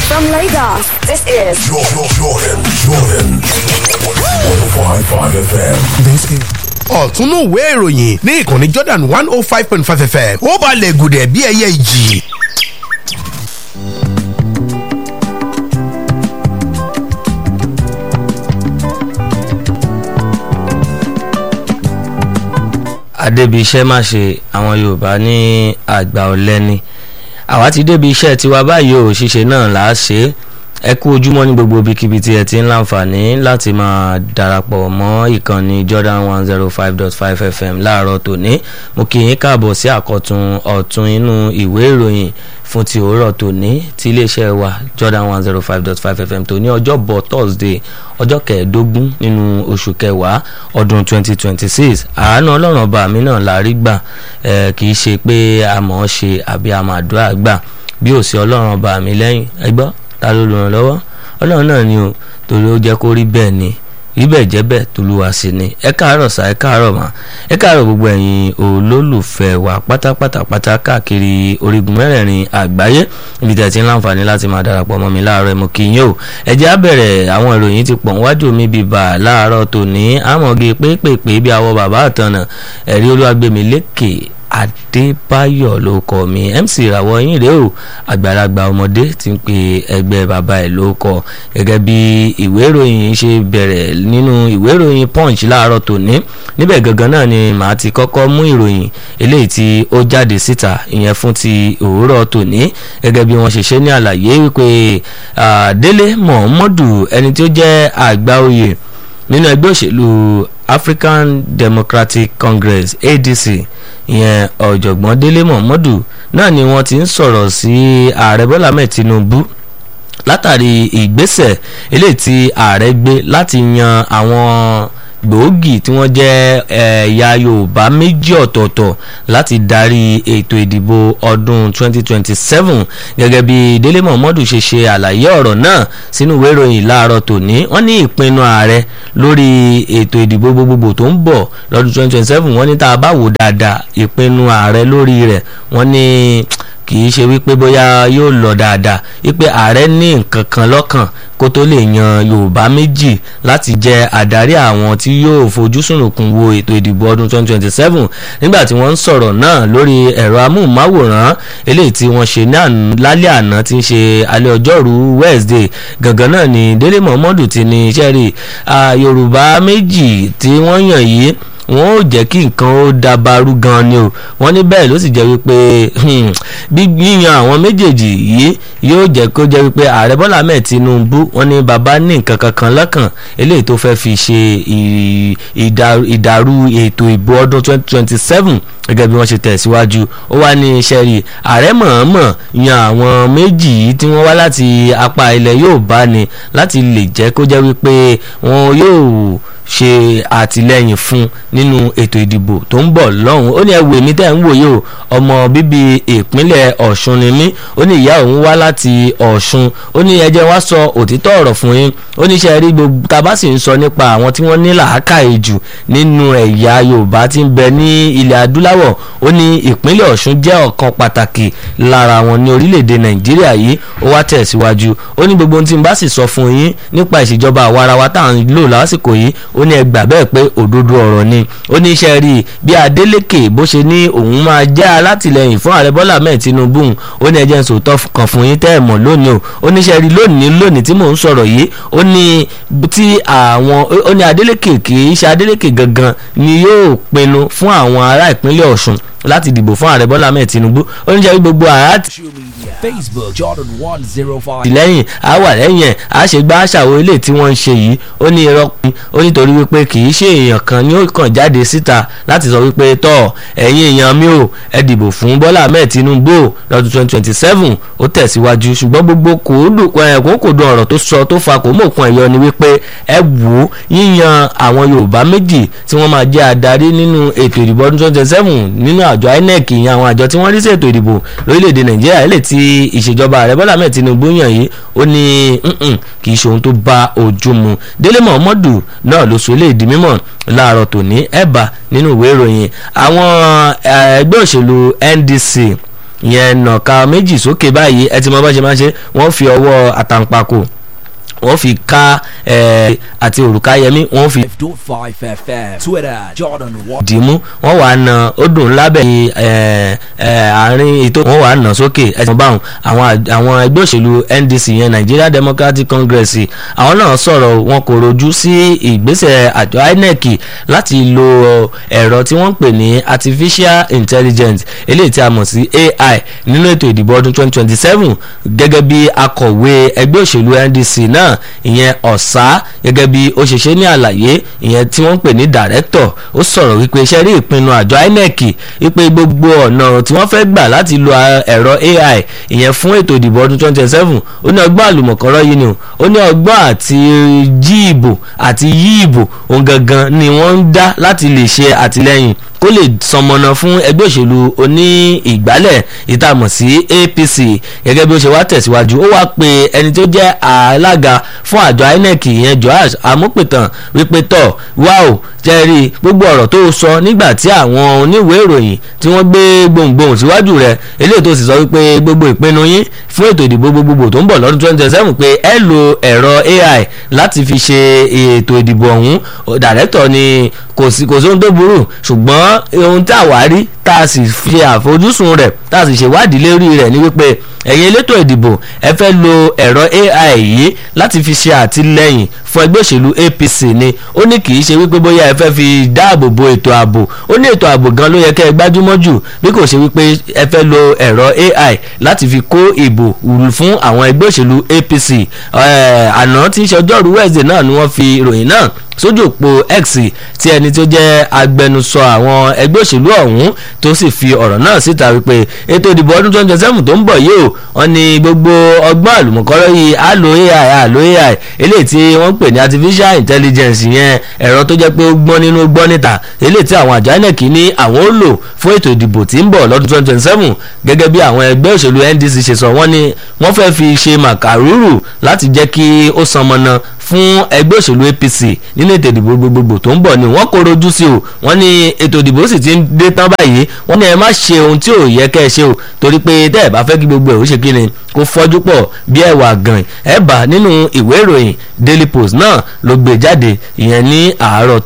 From Lagos, this is Jordan 105.5 FM. This is ọ̀túnú ìwé ìròyìn ní ìkànnì Jordan 105.5 FM ó balẹ̀ gùdẹ̀ bí ẹyẹ ìjì. Adébi iṣẹ́ má ṣe àwọn Yorùbá ní àgbà ọ̀lẹ́ni àwa ti débi iṣẹ́ tiwa báyìí ò ṣíṣe náà là á ṣe ẹ kú ojúmọ́ ní gbogbo ibikíbi tí ẹ ti ń láǹfààní láti máa darapọ̀ mọ́ ìkànnì Jordan 105.5 FM láàárọ̀ tòní mo kí yín káàbọ̀ sí àkọ́tún ọ̀tún inú ìwé ìròyìn fún ti òwúrọ̀ tòní tí iléeṣẹ́ wa Jordan 105.5 FM tòní ọjọ́bọ̀ Thursday ọjọ́ kẹẹ̀ẹ́dógún nínú oṣù kẹwàá ọdún 2026 àánú ọlọ́run ọba mi náà la rí gbà kì í ṣe pé a mọ̀ ọ́ ṣe àbí a máa dúrà gbà bí ò sí ọlọ́run ọba mi lẹ́yìn ẹgbọ́ ta ló lùràn lọ́wọ́ ọlọ́run náà ni o torí ó jẹ́ kó rí bẹ́ẹ̀ ni rí bẹ́ẹ̀ jẹ́ bẹ́ẹ̀ tolúwa sí ni ẹ káàárọ̀ sá ẹ káàárọ̀ mà ẹ káàárọ̀ gbogbo ẹ̀yin olólùfẹ́ wa pátápátá káàkiri orígun mẹ́rẹ̀ẹ̀rin àgbáyé ibi tẹ̀ tí ń láǹfààní láti máa darapọ̀ mọ́ mi láàárọ̀ mo kí yín o ẹ jẹ́ á bẹ̀rẹ̀ àwọn ìròyìn ti pọ̀ níwájú mi bíbà láàárọ̀ tòní àmọ̀gé pépèpé bí àwọ̀ bàbá àtànà ẹ̀rí olúwagbèmí lékè Adébáyọ̀ ló kọ mi MC ìràwọ̀ yín rèé o àgbàlagbà ọmọdé tí ń pe ẹgbẹ́ bàbá ẹ̀ ló kọ gẹ́gẹ́ bí ìwé ìròyìn ṣe bẹ̀rẹ̀ nínú ìwé ìròyìn Punch láàárọ̀ tòní níbẹ̀ gangan náà ni màá ti kọ́kọ́ mú ìròyìn eléyìí tí ó jáde síta ìyẹn fún ti òwúrọ̀ tòní gẹ́gẹ́ bí wọ́n ṣe ṣe ní àlàyé wípé Délé Momodu ẹni tí ó jẹ́ àgbà oyè nínú ẹgbẹ́ òṣèlú African Democratic Congress ADC ìyẹn ọ̀jọ̀gbọ́n Délé Momodu náà ni wọ́n ti ń sọ̀rọ̀ sí ààrẹ Bọ́lá Ahmed Tinubu látàrí ìgbésẹ̀ eléyìí tí ààrẹ gbé láti yan àwọn gbòógì tí wọ́n jẹ́ ẹ̀yà Yorùbá méjì ọ̀tọ̀ọ̀tọ̀ láti darí ètò ìdìbò ọdún 2027 gẹ́gẹ́ bí Délé Momodu ṣe ṣe àlàyé ọ̀rọ̀ náà sínú ìwé ìròyìn láàárọ̀ tòní wọ́n ní ìpinnu ààrẹ lórí ètò ìdìbò gbogbogbò tó ń bọ̀ lọ́dún 2027 wọ́n ní tá a bá wò dáadáa ìpinnu ààrẹ lórí rẹ̀ wọ́n ní kì í ṣe wípé bóyá yóò lọ dáadáa wípé ààrẹ ní nǹkan kan lọ́kàn kó tó lè yan Yorùbá méjì láti jẹ́ adarí àwọn tí yóò fojú sùnùkùn wo ètò ìdìbò ọdún 2027 nígbà tí wọ́n ń sọ̀rọ̀ náà lórí ẹ̀rọ amóhùnmáwòrán eléyìí tí wọ́n ṣe lálẹ́ àná tí ń ṣe alẹ́ ọjọ́rú Wednesday gangan náà ni Délé Momodu ti ní iṣẹ́ rí Yorùbá méjì tí wọ́n yàn yìí wọ́n ò jẹ́ kí nǹkan ó dabarú gan ni o wọ́n ní bẹ́ẹ̀ ló sì jẹ́ wípé yíyan àwọn méjèèjì yìí yóò jẹ́ kó jẹ́ wípé ààrẹ Bọ́lá Ahmed Tinubu wọ́n ní bàbá ní nǹkan kankan lọ́kàn eléyìí tó fẹ́ fi ṣe ìdàrú ètò ìbò ọdún 2027 gẹ́gẹ́ bí wọ́n ṣe tẹ̀síwájú ó wá ní iṣẹ́ rí ààrẹ mọ̀ọ́mọ̀ yan àwọn méjì yìí tí wọ́n wá láti apá ilẹ̀ Yorùbá ni láti lè jẹ́ kó jẹ́ wípé wọn yóò ṣe àtìlẹ́yìn fún nínú ètò ìdìbò tó ń bọ̀ lọ́hùn ó ní ẹ wò mí tẹ́ ń wò yìí o ọmọ bíbí ìpínlẹ̀ Ọ̀ṣun ni mí ó ní ìyá òun wá láti Ọ̀ṣun ó ní ẹ jẹ́ wá sọ òtítọ́ ọ̀rọ̀ fún yín ó ní ṣe rí gbogbo tá bá sì ń sọ nípa àwọn tí wọ́n ní làákàyè jù nínú ẹ̀yà Yorùbá tí ń bẹ ní ilẹ̀ adúláwọ̀ ó ní ìpínlẹ̀ Ọ̀ṣun jẹ́ ọ̀kan pàtàkì lára wọn ní orílẹ̀-èdè Nàìjíríà yìí ó wá tẹ̀síwájú ó ní gbogbo ohun tí n bá sì sọ fún yín nípa ìṣèjọba àwarawa tá à ń lò lásìkò yìí ó ní ẹ gbà bẹ́ẹ̀ pé òdodo ọ̀rọ̀ ni ó ní iṣẹ́ rí bí Adeleke bó ṣe ní òun máa jẹ́ alátìlẹyìn fún ààrẹ Bọ́lá Ahmed Tinubu ó ní ẹjẹ́ ń sòótọ́ kan fún yín tẹ́ ẹ̀ mọ̀ lónìí o ó ní iṣẹ́ rí lónìí tí mò ń sọ̀rọ̀ yìí ó ní tí àwọn ó ní Adeleke kì í ṣe Adeleke gangan ni yóò pinnu fún àwọn ará ìpínlẹ̀ Ọ̀ṣun láti dìbò fún ààrẹ Bọ́lá Ahmed Tinubu ó ní jẹ́ gbogbo àrà Facebook Jordan 105. lẹ́yìn a wà lẹ́yìn ẹ̀ a ṣe gbá àṣàwọ̀ ilé tí wọ́n ń ṣe yìí ó ní irọ́ pin ó nítorí wípé kì í ṣe èèyàn kan ni ó kàn jáde síta láti sọ wípé tọ́ ẹ̀yin èèyàn mi ò ẹ dìbò fún Bọ́lá Ahmed Tinubu lọ́dún 2027 ó tẹ̀síwájú ṣùgbọ́n gbogbo kòókòdó ọ̀rọ̀ tó sọ tó fa kò mọ̀kún ẹ̀yọ ni wípé ẹ wò ó yíyan àwọn Yorùbá méjì tí wọ́n máa jẹ́ adarí nínú ètò ìdìbò ọdún 2027 nínú àjọ INEC ìyẹn àwọn àjọ tí wọ́n rí sí ètò ìdìbò lórílẹ̀‐èdè Nàìjíríà ilé tí ìṣèjọba ààrẹ Bọ́lá Ahmed Tinubu yàn yìí ó ní kì í ṣe ohun tó bá ojú mu Délé Momodu náà ló sọ eléyìí di mímọ̀ láàárọ̀ tòní ẹ̀bà nínú ìwé ìròyìn àwọn ẹgbẹ́ òṣèlú NDC ìyẹn nàka méjì sókè báyìí ẹ ti mọ bá ṣe máa ṣe wọ́n fi ọwọ́ àtàǹpàkò wọ́n fi ká àti òrùka yẹmí wọ́n fi 5 FM Twitter Jordan 1. dìímú wọ́n wàá na ó dùn lábẹ́ àárín ètò wọ́n wàá nà sókè ẹ̀sìn báwọn àwọn ẹgbẹ́ òṣèlú NDC yẹn Nigeria Democratic Congress àwọn náà sọ̀rọ̀ wọn kò rojú sí ìgbésẹ̀ àjọ INEC láti lo ẹ̀rọ tí wọ́n ń pè ní artificial intelligence eléyìí tí a mọ̀ sí AI nínú ètò ìdìbò ọdún 2027 gẹ́gẹ́ bí akọ̀wé ẹgbẹ́ òṣèlú NDC náà ìyẹn ọ̀sá gẹ́gẹ́ bí ó ṣe ṣe ní àlàyé ìyẹn tí wọ́n ń pè ní director ó sọ̀rọ̀ wípé iṣẹ́ rí ìpinnu àjọ INEC wípé gbogbo ọ̀nà tí wọ́n fẹ́ gbà láti lo ẹ̀rọ AI ìyẹn fún ètò ìdìbò ọdún 2027 ó ní ọgbọ́n àlùmọ̀kọ́rọ́ yìí ni ó ní ọgbọ́n àti jí ìbò àti yí ìbò òun gangan ni wọ́n ń dá láti lè ṣe àtìlẹ́yìn kó lè sọmọnà fún ẹgbẹ́ òṣèlú oní ìgbálẹ̀ ìtàmọ̀ sí APC gẹ́gẹ́ bí ó ṣe wá tẹ̀síwájú ó wá pe ẹni tó jẹ́ alága fún àjọ INEC ìyẹn Joash Amópìtàn wípé tọ̀ wá o jẹ́rìí gbogbo ọ̀rọ̀ tó sọ nígbà tí àwọn oníwèé ìròyìn tí wọ́n gbé gbohùngbohùn síwájú rẹ̀ eléyìí tó sì sọ wípé gbogbo ìpinnu yín fún ètò ìdìbò gbogbogbò tó ń bọ̀ lọ́dún 2027 pé ẹ lo ẹ̀rọ AI láti fi ṣe ètò ìdìbò ọ̀hún dàrẹ́tọ̀ ni kò sí ohun tó burú ṣùgbọ́n ohun tí àwárí tá a sì fi àfojúsùn rẹ̀ tá a sì ṣèwádìí lérí rẹ̀ ni wípé ẹ̀yin elétò ìdìbò ẹ fẹ́ lo ẹ̀rọ AI yìí láti fi ṣe àtìlẹ́yìn fún ẹgbẹ́ òṣèlú APC ni ó ní kì í ṣe wípé bóyá ẹ fẹ́ fi dáàbò bo ètò ààbò ó ní ètò ààbò gan ló yẹ kẹ́ ẹ gbájúmọ́ jù bí kò ṣe wípé ẹ fẹ́ lo ẹ̀rọ AI láti fi kó ìbò fún àwọn ẹgbẹ́ òṣèlú APC àná tí í ṣe ọjọ́rú Wednesday náà ni wọ́n fi ìròyìn náà sójú òpó X tí ẹni tó jẹ́ agbẹnusọ àwọn ẹgbẹ́ òṣèlú ọ̀hún tó sì fi ọ̀rọ̀ náà síta wípé ètò ìdìbò ọdún 2027 tó ń bọ̀ yìí o wọ́n ní gbogbo ọgbọ́n àlùmọ̀kọ́rọ́ yìí àlò AI eléyìí tí wọ́n ń pè ní artificial intelligence yẹn ẹ̀rọ tó jẹ́ pé ó gbọ́n nínú gbọ́n níta eléyìí tí àwọn àjọ INEC ní àwọn ó lò fún ètò ìdìbò tí ń bọ̀ lọ́dún 2027 gẹ́gẹ́ bí àwọn ẹgbẹ́ òṣèlú NDC ṣe sọ wọ́n ní wọ́n fẹ́ fi ṣe màkàrúrù láti jẹ́ kí ó sanmọ́nà fún ẹgbẹ́ òṣèlú APC nínú ètò ìdìbò gbogbogbò tó ń bọ̀ ni wọ́n kó rojú sí o wọ́n ní ètò ìdìbò sì ti ń dé tán báyìí wọ́n ní ẹ má ṣe ohun tí ò yẹ kẹ́ ẹ ṣe o torí pé tẹ́ ẹ bá fẹ́ kí gbogbo ẹ̀ ó ṣe kí ni kó fọ́jú pọ̀ bí ẹ̀wà gan ẹ̀ bá nínú ìwé ìròyìn Daily Post náà ló gbé jáde ìyẹn ní àárọ̀